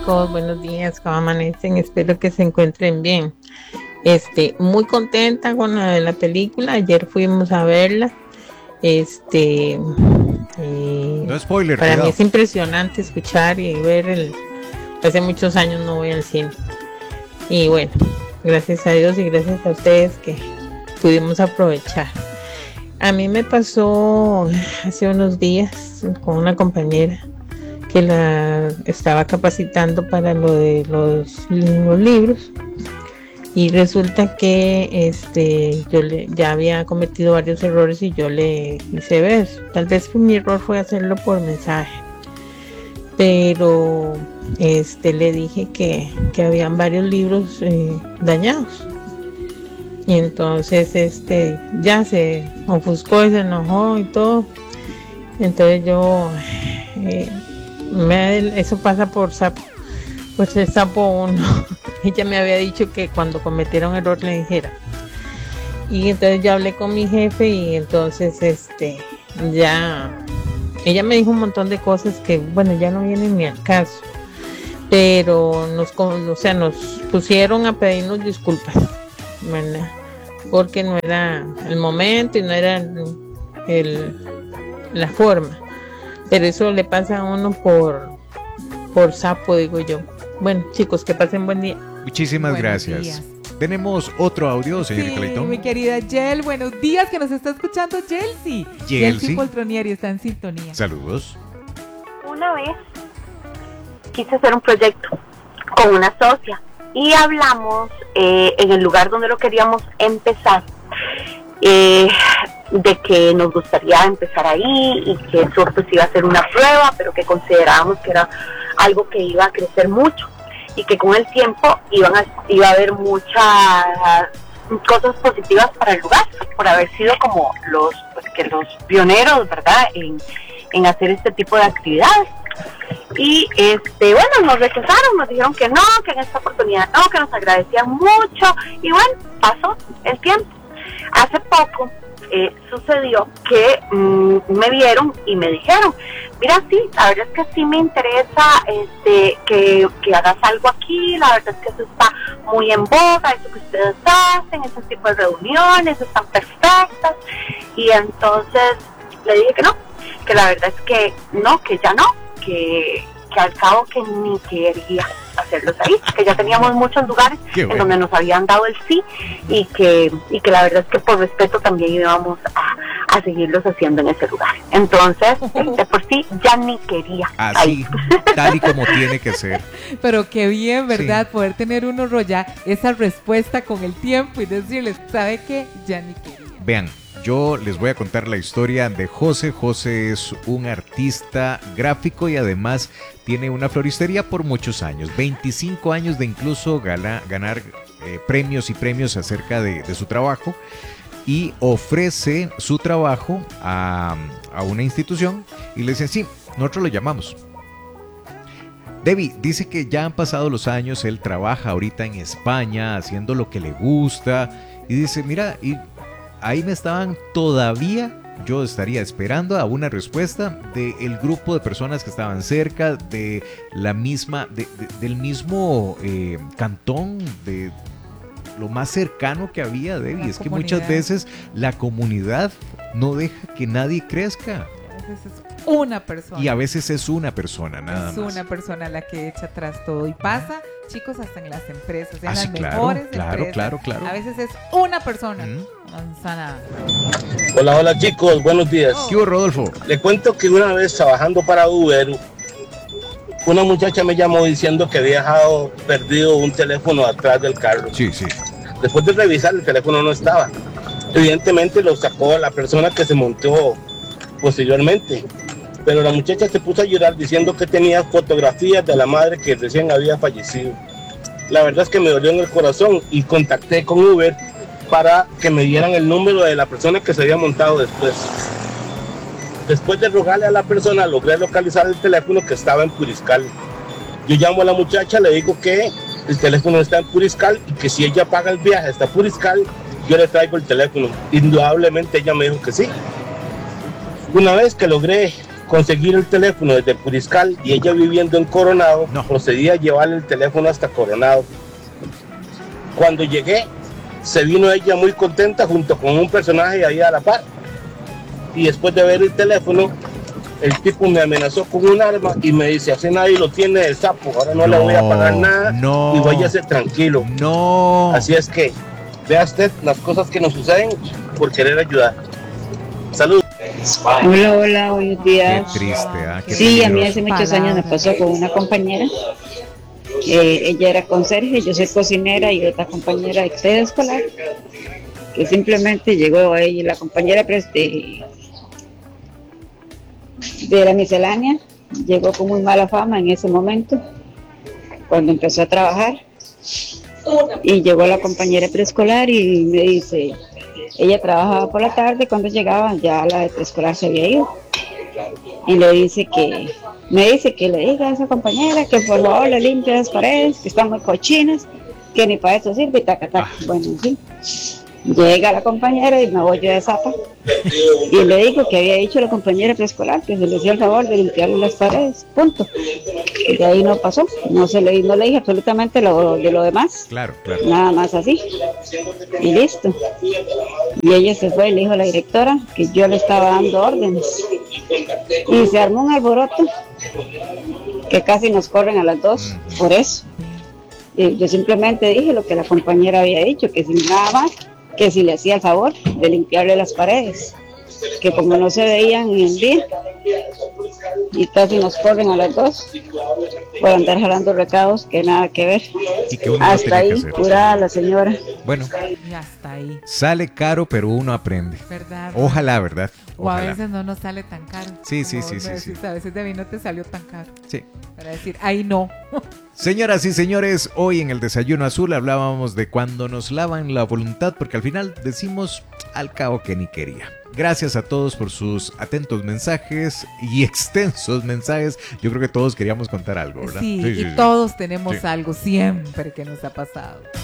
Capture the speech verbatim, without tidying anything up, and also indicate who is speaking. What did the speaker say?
Speaker 1: chicos, buenos días, ¿cómo amanecen? Espero que se encuentren bien. Este, muy contenta con la de la película. Ayer fuimos a verla. Este, eh,
Speaker 2: No spoiler,
Speaker 1: para
Speaker 2: cuidado.
Speaker 1: mí es impresionante escuchar y ver el. Hace muchos años no voy al cine. Y bueno, gracias a Dios y gracias a ustedes que pudimos aprovechar. A mí me pasó hace unos días con una compañera que la estaba capacitando para lo de los, los libros, y resulta que este yo le, ya había cometido varios errores y yo le hice ver. Tal vez mi error fue hacerlo por mensaje, pero este le dije que, que habían varios libros eh, dañados. Y entonces este ya se ofuscó y se enojó y todo. Entonces yo eh, me, eso pasa por sapo, pues el sapo uno. Ella me había dicho que cuando cometiera un error le dijera. Y entonces yo hablé con mi jefe y entonces este ya ella me dijo un montón de cosas que bueno ya no vienen ni al caso. Pero nos, o sea, nos pusieron a pedirnos disculpas, ¿verdad? Porque no era el momento y no era el, el, la forma. Pero eso le pasa a uno por, por sapo, digo yo. Bueno, chicos, que pasen buen día.
Speaker 2: Muchísimas
Speaker 3: Buenos
Speaker 2: gracias.
Speaker 3: días.
Speaker 2: Tenemos otro audio, señorita
Speaker 3: Sí,
Speaker 2: Clayton.
Speaker 3: mi querida Yel, buenos días, que nos está escuchando Yelsi.
Speaker 2: Yelsi.
Speaker 3: Yelsi Poltronieri está en sintonía.
Speaker 2: Saludos.
Speaker 4: Una vez quise hacer un proyecto con una socia y hablamos eh, en el lugar donde lo queríamos empezar, eh, de que nos gustaría empezar ahí y que eso pues iba a ser una prueba, pero que considerábamos que era algo que iba a crecer mucho y que con el tiempo iban a, iba a haber muchas cosas positivas para el lugar, por haber sido como los, pues, que los pioneros, ¿verdad?, en, en hacer este tipo de actividades. Y este bueno, nos rechazaron, nos dijeron que no, que en esta oportunidad no, que nos agradecían mucho, y bueno, pasó el tiempo. Hace poco eh, sucedió que mmm, me vieron y me dijeron, mira, sí, la verdad es que sí me interesa este que, que hagas algo aquí, la verdad es que eso está muy en boga, eso que ustedes hacen, ese tipo de reuniones están perfectas. Y entonces le dije que no, que la verdad es que no, que ya no, que, que al cabo que ni quería hacerlos ahí, que ya teníamos muchos lugares
Speaker 2: bueno.
Speaker 4: en donde nos habían dado el sí, y que y que la verdad es que por respeto también íbamos a, a seguirlos haciendo en ese lugar. Entonces, de por sí ya ni quería.
Speaker 2: Así, tal y como tiene que ser.
Speaker 3: Pero qué bien, ¿verdad?
Speaker 2: Sí.
Speaker 3: Poder tener uno ya esa respuesta con el tiempo y decirles, ¿sabe qué? Ya ni quería.
Speaker 2: Vean, yo les voy a contar la historia de José. José es un artista gráfico y además tiene una floristería por muchos años, veinticinco años de incluso gala, ganar eh, premios y premios acerca de, de su trabajo, y ofrece su trabajo a, a una institución y le dicen, sí, nosotros lo llamamos. Debbie dice que ya han pasado los años, él trabaja ahorita en España haciendo lo que le gusta y dice, mira, y ahí me estaban todavía, yo estaría esperando a una respuesta del grupo de personas que estaban cerca, de la misma, de, de, del mismo eh, cantón, de lo más cercano que había, Debbie. Es que muchas veces la comunidad no deja que nadie crezca.
Speaker 3: A veces es una persona.
Speaker 2: Y a veces es una persona, nada
Speaker 3: es
Speaker 2: más.
Speaker 3: Es una persona la que echa atrás todo. Y pasa, chicos, hasta en las empresas, en
Speaker 2: ah,
Speaker 3: las
Speaker 2: sí, claro,
Speaker 3: mejores
Speaker 2: claro,
Speaker 3: empresas.
Speaker 2: Claro, claro,
Speaker 3: A veces es una persona.
Speaker 2: ¿Mm?
Speaker 3: Manzana.
Speaker 5: Hola, hola chicos, buenos días.
Speaker 2: ¿Qué hubo, Rodolfo?
Speaker 5: Le cuento que una vez trabajando para Uber, una muchacha me llamó diciendo que había dejado perdido un teléfono atrás del carro.
Speaker 2: Sí, sí.
Speaker 5: Después de revisar, el teléfono no estaba. Evidentemente lo sacó la persona que se montó posteriormente. Pero la muchacha se puso a llorar diciendo que tenía fotografías de la madre que recién había fallecido. La verdad es que me dolió en el corazón y contacté con Uber para que me dieran el número de la persona que se había montado después. Después de rogarle a la persona, logré localizar el teléfono que estaba en Puriscal. Yo llamo a la muchacha, le digo que el teléfono está en Puriscal y que si ella paga el viaje hasta Puriscal, yo le traigo el teléfono. Indudablemente ella me dijo que sí. Una vez que logré conseguir el teléfono desde Puriscal y ella viviendo en Coronado,
Speaker 2: No.
Speaker 5: procedí a llevarle el teléfono hasta Coronado. Cuando llegué, se vino ella muy contenta junto con un personaje ahí a la par. Y después de ver el teléfono, el tipo me amenazó con un arma y me dice, así nadie lo tiene el sapo, ahora no,
Speaker 2: No,
Speaker 5: le voy a pagar nada
Speaker 2: no.
Speaker 5: y váyase tranquilo.
Speaker 2: No.
Speaker 5: Así es que, vea usted las cosas que nos suceden por querer ayudar. Saludos.
Speaker 6: Hola, hola, buenos
Speaker 2: Qué
Speaker 6: días.
Speaker 2: triste, ¿ah? Qué
Speaker 6: Sí, a mí
Speaker 2: peligroso.
Speaker 6: hace muchos años me pasó con una compañera. Eh, ella era conserje, yo soy cocinera y otra compañera de sede escolar, que simplemente llegó a ella, la compañera pues, de, de la miscelánea, llegó con muy mala fama en ese momento, cuando empezó a trabajar. Y llegó la compañera preescolar y me dice, ella trabajaba por la tarde, cuando llegaba ya la de preescolar se había ido. Y le dice que, me dice que le diga a esa compañera que por favor le limpie las paredes, que están muy cochinas, que ni para eso sirve, y taca, taca. Bueno, sí. Llega la compañera y me voy yo de zapa. Y le digo que había dicho la compañera preescolar que se le hacía el favor de limpiarle las paredes, punto. Y de ahí no pasó, no se le, no le dije absolutamente lo, de lo demás.
Speaker 2: Claro, claro.
Speaker 6: Nada más así. Y listo. Y ella se fue y le dijo a la directora que yo le estaba dando órdenes. Y se armó un alboroto que casi nos corren a las dos por eso. Y yo simplemente dije lo que la compañera había dicho, que sin nada más, que si le hacía el favor de limpiarle las paredes, que como no se veían en el día, y casi nos corren a las dos por andar jalando recados que nada que ver.
Speaker 2: Y que uno no
Speaker 6: Hasta
Speaker 2: tenía que
Speaker 6: ahí,
Speaker 2: hacer.
Speaker 6: curada la señora.
Speaker 2: Bueno,
Speaker 3: Y hasta ahí,
Speaker 2: sale caro, pero uno aprende.
Speaker 3: ¿verdad?
Speaker 2: Ojalá, ¿verdad?
Speaker 3: O a
Speaker 2: Ojalá.
Speaker 3: veces no nos sale tan caro.
Speaker 2: Sí, sí,
Speaker 3: Como
Speaker 2: sí,
Speaker 3: vos
Speaker 2: sí,
Speaker 3: me
Speaker 2: sí.
Speaker 3: decís, a veces de mí no te salió tan caro.
Speaker 2: Sí.
Speaker 3: Para decir, ay no.
Speaker 2: Señoras y señores, hoy en el Desayuno Azul hablábamos de cuando nos lavan la voluntad, porque al final decimos al cabo que ni quería. Gracias a todos por sus atentos mensajes y extensos mensajes. Yo creo que todos queríamos contar algo, ¿verdad?
Speaker 3: Sí,
Speaker 2: Sí,
Speaker 3: y
Speaker 2: sí, sí.
Speaker 3: todos tenemos
Speaker 2: Sí.
Speaker 3: algo siempre que nos ha pasado.